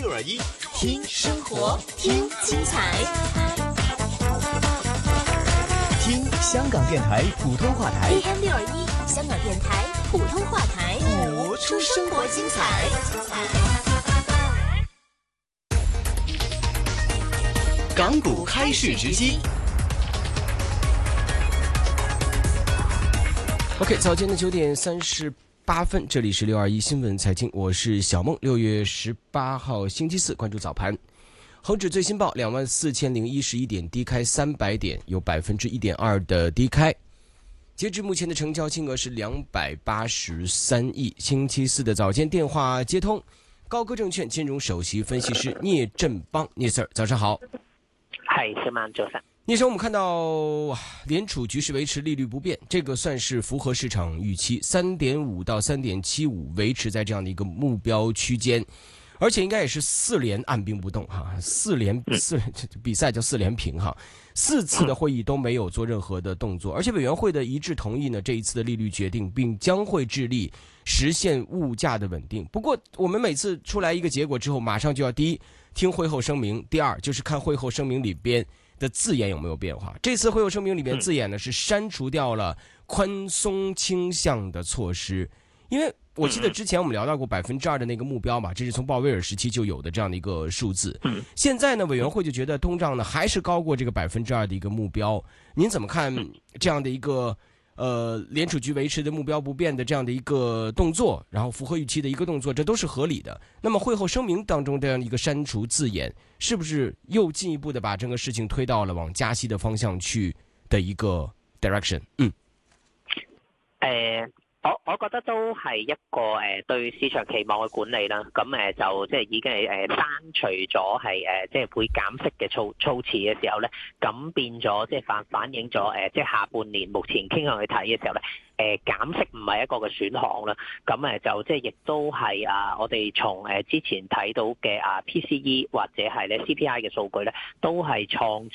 621， 听生活，听精彩， 听香港电台普通话台 AM621，香港电台普通话台， 活出生活精彩。港股开市直击。 OK， 早间的9点38分，这里是621新闻财经，我是小梦。6月18号星期四，关注早盘。恒指最新报24,011点，低开300点，有1.2%的低开。截至目前的成交金额是283亿。星期四的早间电话接通，高歌证券金融首席分析师聂振邦，聂 Sir， 早上好。 係，小晚早晨。 聂生，我们看到联储局势维持利率不变，这个算是符合市场预期，3.5到3.75维持在这样的一个目标区间，而且应该也是4连按兵不动哈，4连比赛叫4连平哈，4次的会议都没有做任何的动作，而且委员会的一致同意呢这一次的利率决定，并将会致力实现物价的稳定。不过我们每次出来一个结果之后，马上就要第一听会后声明，第二就是看会后声明里边的字眼有没有变化。这次会后声明里面字眼呢是删除掉了宽松倾向的措施，因为我记得之前我们聊到过2%的那个目标嘛，这是从鲍威尔时期就有的这样的一个数字。现在呢，委员会就觉得通胀呢还是高过这个2%的一个目标。您怎么看这样的一个联储局维持的目标不变的这样的一个动作，然后符合预期的一个动作，这都是合理的。那么会后声明当中这样一个删除字眼，是不是又进一步的把整个事情推到了往加息的方向去的一个 direction？ 我覺得都係一個對市場期望嘅管理啦。咁就即係已經係刪除咗係即係會減息嘅措辭嘅時候咧，咁變咗即係反映咗即係下半年目前傾向去睇嘅時候咧，減息唔係一個嘅選項啦。咁就即係亦都係我哋從之前睇到嘅PCE 或者係咧 CPI 嘅數據咧，都係創